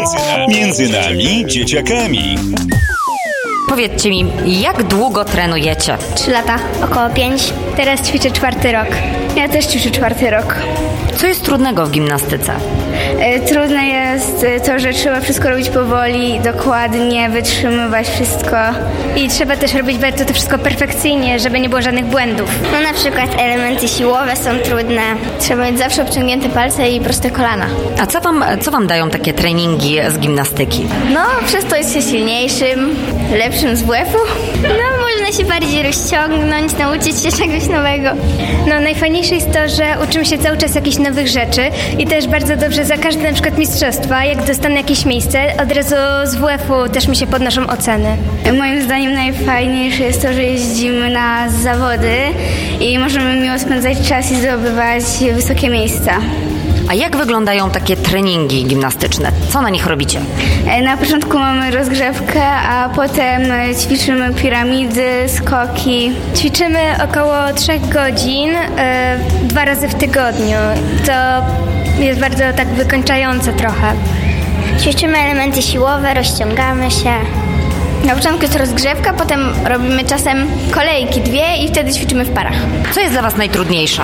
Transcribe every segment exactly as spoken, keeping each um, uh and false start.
Między nami, dzieciakami. Powiedzcie mi, jak długo trenujecie? Trzy lata, około pięć. Teraz ćwiczę czwarty rok. Ja też ćwiczę czwarty rok. Co jest trudnego w gimnastyce? Trudne jest to, że trzeba wszystko robić powoli, dokładnie, wytrzymywać wszystko. I trzeba też robić bardzo to wszystko perfekcyjnie, żeby nie było żadnych błędów. No na przykład elementy siłowe są trudne. Trzeba mieć zawsze obciągnięte palce i proste kolana. A co wam, co wam dają takie treningi z gimnastyki? No, przez to jest się silniejszym, lepszym z W F-u. No, można się bardziej rozciągnąć, nauczyć się czegoś nowego. No, najfajniejsze jest to, że uczymy się cały czas jakichś nowych rzeczy i też bardzo dobrze za każde na przykład mistrzostwa, jak dostanę jakieś miejsce, od razu z W F-u też mi się podnoszą oceny. Moim zdaniem najfajniejsze jest to, że jeździmy na zawody i możemy miło spędzać czas i zdobywać wysokie miejsca. A jak wyglądają takie treningi gimnastyczne? Co na nich robicie? Na początku mamy rozgrzewkę, a potem ćwiczymy piramidy, skoki. Ćwiczymy około trzech godzin, e, dwa razy w tygodniu. To jest bardzo tak wykończające trochę. Ćwiczymy elementy siłowe, rozciągamy się. Na początku jest rozgrzewka, potem robimy czasem kolejki dwie i wtedy ćwiczymy w parach. Co jest dla was najtrudniejsze?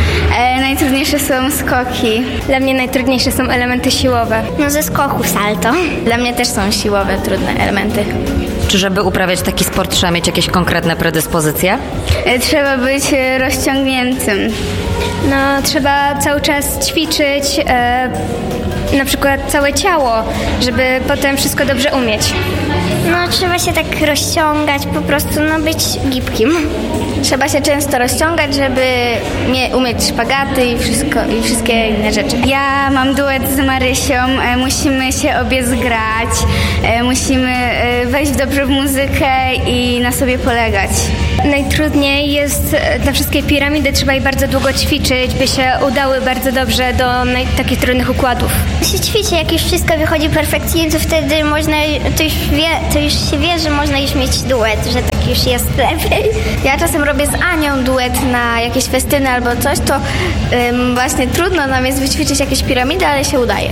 E, najtrudniejsze są skoki. Dla mnie najtrudniejsze są elementy siłowe. No ze skoku salto. Dla mnie też są siłowe, trudne elementy. Czy żeby uprawiać taki sport trzeba mieć jakieś konkretne predyspozycje? E, trzeba być rozciągniętym. No trzeba cały czas ćwiczyć e, na przykład całe ciało, żeby potem wszystko dobrze umieć. No trzeba się tak rozciągać, po prostu no być gibkim. Trzeba się często rozciągać, żeby nie umieć szpagaty i wszystko i wszystkie inne rzeczy. Ja mam duet z Marysią, e, musimy się obie zgrać, e, musimy e, wejść dobrze w muzykę i na sobie polegać. Najtrudniej jest na wszystkie piramidy, trzeba je bardzo długo ćwiczyć, by się udały bardzo dobrze do naj- takich trudnych układów. Się ćwiczy, jak już wszystko wychodzi perfekcyjnie, to wtedy można, to już, wie, to już się wie, że można już mieć duet, że tak już jest lepiej. Ja czasem robię z Anią duet na jakieś festyny albo coś, to ym, właśnie trudno nam jest wyćwiczyć jakieś piramidy, ale się udaje.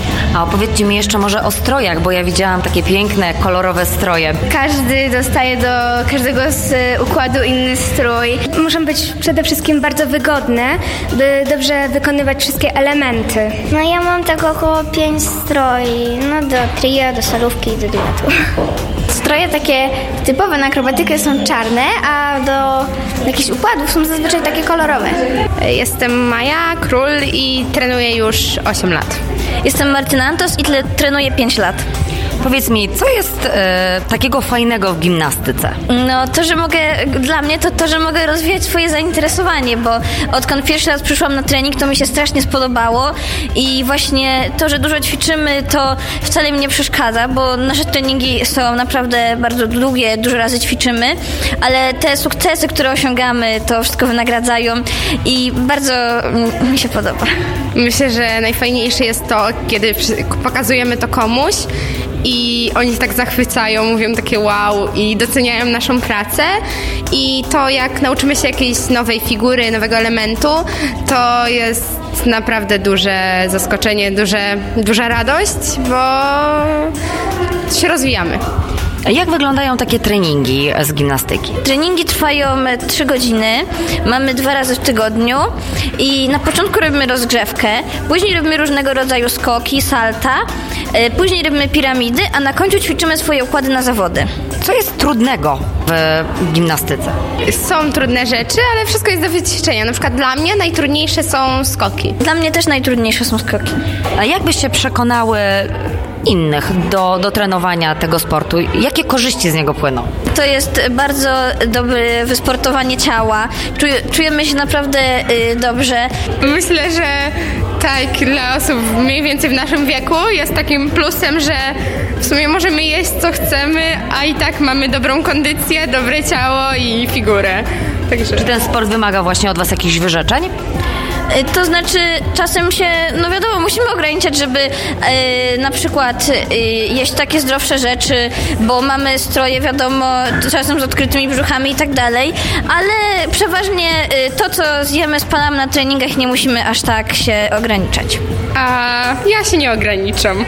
A opowiedzcie mi jeszcze może o strojach, bo ja widziałam takie piękne, kolorowe stroje. Każdy dostaje do każdego z układu inny strój. Muszą być przede wszystkim bardzo wygodne, by dobrze wykonywać wszystkie elementy. No ja mam tak około pięć stroi, no do trio, do solówki i do duetu. Stroje takie typowe na akrobatykę są czarne, a do jakichś układów są zazwyczaj takie kolorowe. Jestem Maja Król i trenuję już osiem lat. Jestem Martyna Antos i tle, trenuję pięć lat. Powiedz mi, co jest e, takiego fajnego w gimnastyce? No to, że mogę, dla mnie to to, że mogę rozwijać swoje zainteresowanie, bo odkąd pierwszy raz przyszłam na trening, to mi się strasznie spodobało i właśnie to, że dużo ćwiczymy, to wcale mi nie przeszkadza, bo nasze treningi są naprawdę bardzo długie, dużo razy ćwiczymy, ale te sukcesy, które osiągamy, to wszystko wynagradzają i bardzo mi się podoba. Myślę, że najfajniejsze jest to, kiedy pokazujemy to komuś i oni się tak zachwycają, mówią takie wow i doceniają naszą pracę i to jak nauczymy się jakiejś nowej figury, nowego elementu, to jest naprawdę duże zaskoczenie, duże, duża radość, bo się rozwijamy. A jak wyglądają takie treningi z gimnastyki? Treningi trwają trzy godziny, mamy dwa razy w tygodniu i na początku robimy rozgrzewkę, później robimy różnego rodzaju skoki, salta, później robimy piramidy, a na końcu ćwiczymy swoje układy na zawody. Co jest trudnego w gimnastyce? Są trudne rzeczy, ale wszystko jest do wyćwiczenia. Na przykład dla mnie najtrudniejsze są skoki. Dla mnie też najtrudniejsze są skoki. A jak byście przekonały innych do, do trenowania tego sportu? Jakie korzyści z niego płyną? To jest bardzo dobre wysportowanie ciała. Czuj, czujemy się naprawdę y, dobrze. Myślę, że tak dla osób mniej więcej w naszym wieku jest takim plusem, że w sumie możemy jeść co chcemy, a i tak mamy dobrą kondycję, dobre ciało i figurę. Także... Czy ten sport wymaga właśnie od was jakichś wyrzeczeń? To znaczy czasem się, no wiadomo, musimy ograniczać, żeby e, na przykład e, jeść takie zdrowsze rzeczy, bo mamy stroje, wiadomo, czasem z odkrytymi brzuchami i tak dalej, ale przeważnie e, to, co zjemy, spalamy na treningach, nie musimy aż tak się ograniczać. A ja się nie ograniczam.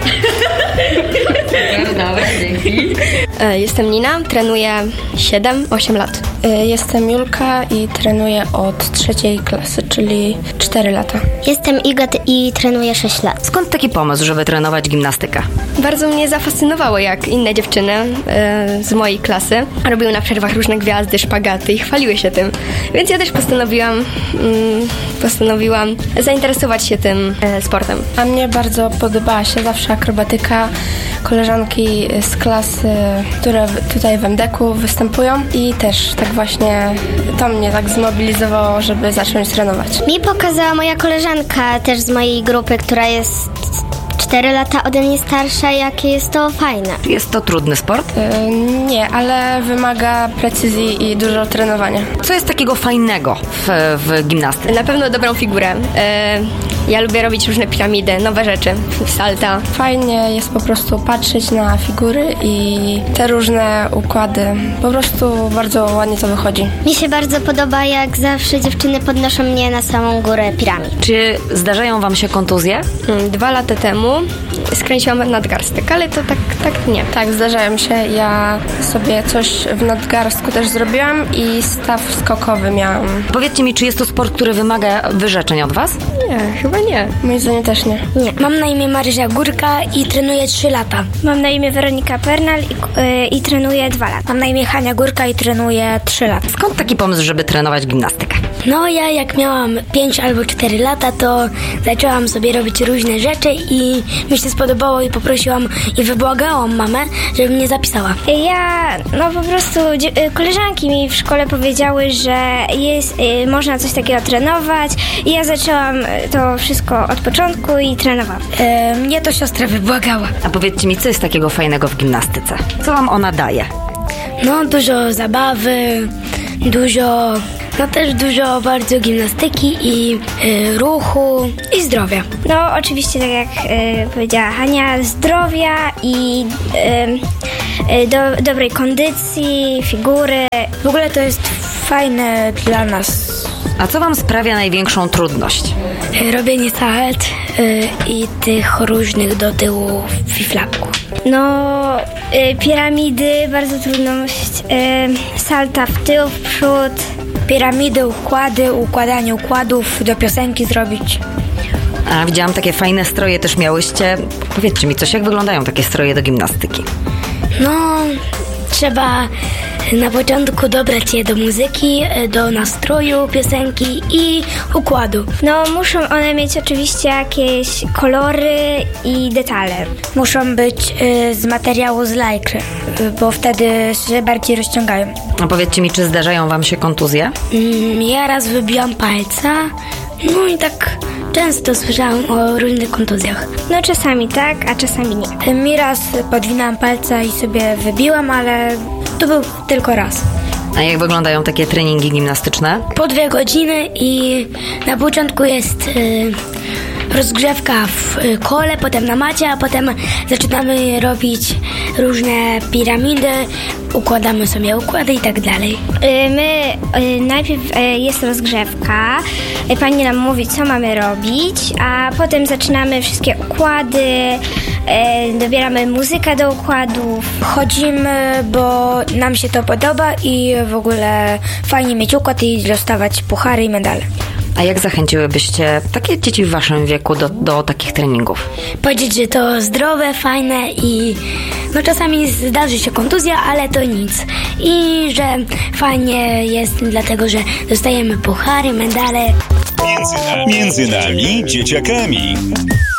Dobra, dzięki. Jestem Nina, trenuję siedem osiem lat. Jestem Julka i trenuję od trzeciej klasy, czyli cztery lata. Jestem Iga i trenuję sześć lat. Skąd taki pomysł, żeby trenować gimnastykę? Bardzo mnie zafascynowało, jak inne dziewczyny e, z mojej klasy robiły na przerwach różne gwiazdy, szpagaty i chwaliły się tym. Więc ja też postanowiłam, mm, postanowiłam zainteresować się tym e, sportem. A mnie bardzo podobała się zawsze akrobatyka. Koleżanki z klasy, które tutaj w em de ku występują i też tak właśnie to mnie tak zmobilizowało, żeby zacząć trenować. Mi pokazała moja koleżanka też z mojej grupy, która jest cztery lata ode mnie starsza, jakie jest to fajne. Jest to trudny sport? Yy, nie, ale wymaga precyzji i dużo trenowania. Co jest takiego fajnego w, w gimnastyce? Na pewno dobrą figurę. E, ja lubię robić różne piramidy, nowe rzeczy, salta. Fajnie jest po prostu patrzeć na figury i te różne układy. Po prostu bardzo ładnie to wychodzi. Mi się bardzo podoba, jak zawsze dziewczyny podnoszą mnie na samą górę piramid. Czy zdarzają wam się kontuzje? Dwa lata temu skręciłam nadgarstek, ale to tak, tak nie. Tak, zdarzają się. Ja sobie coś w nadgarstku też zrobiłam i staw skokowy miałam. Powiedzcie mi, czy jest to sport, który wymaga wyrzeczeń od was? Nie, chyba nie. Moim zdaniem też nie. Nie. Mam na imię Marysia Górka i trenuję trzy lata. Mam na imię Weronika Pernal i, yy, i trenuję dwa lata. Mam na imię Hania Górka i trenuję trzy lata. Skąd taki pomysł, żeby trenować gimnastykę? No ja jak miałam pięć albo cztery lata, to zaczęłam sobie robić różne rzeczy i mi się spodobało i poprosiłam i wybłagałam mamę, żeby mnie zapisała. Ja, no po prostu koleżanki mi w szkole powiedziały, że jest, y, można coś takiego trenować i ja zaczęłam to wszystko od początku i trenowałam. E, mnie to siostra wybłagała. A powiedzcie mi, co jest takiego fajnego w gimnastyce? Co wam ona daje? No dużo zabawy, dużo, no też dużo bardzo gimnastyki i y, ruchu i zdrowia. No oczywiście, tak jak y, powiedziała Hania, zdrowia i y, y, do, dobrej kondycji, figury. W ogóle to jest fajne dla nas. A co wam sprawia największą trudność? Y, robienie salt y, i tych różnych do tyłu fiflaków. No, y, piramidy, bardzo trudność, y, salta w tył, w przód. Piramidy, układy, układanie układów do piosenki zrobić. A widziałam takie fajne stroje też miałyście. Powiedzcie mi coś, jak wyglądają takie stroje do gimnastyki? No, trzeba na początku dobrać je do muzyki, do nastroju piosenki i układu. No, muszą one mieć oczywiście jakieś kolory i detale. Muszą być y, z materiału z lajkry, y, bo wtedy się bardziej rozciągają. A powiedzcie mi, czy zdarzają wam się kontuzje? Mm, ja raz wybiłam palca, no i tak często słyszałam o różnych kontuzjach. No czasami tak, a czasami nie. Mi raz podwinęłam palca i sobie wybiłam, ale to był tylko raz. A jak wyglądają takie treningi gimnastyczne? Po dwie godziny i na początku jest y, rozgrzewka w y, kole, potem na macie, a potem zaczynamy robić różne piramidy, układamy sobie układy i tak dalej. Y, my y, najpierw y, jest rozgrzewka, y, pani nam mówi, co mamy robić, a potem zaczynamy wszystkie układy, y, dobieramy muzykę do układów. Chodzimy, bo nam się to podoba i w ogóle fajnie mieć układ i dostawać puchary i medale. A jak zachęciłybyście takie dzieci w waszym wieku do, do takich treningów? Powiedzieć, że to zdrowe, fajne i no czasami zdarzy się kontuzja, ale to nic. I że fajnie jest dlatego, że dostajemy puchary, medale. Między nami, między nami dzieciakami.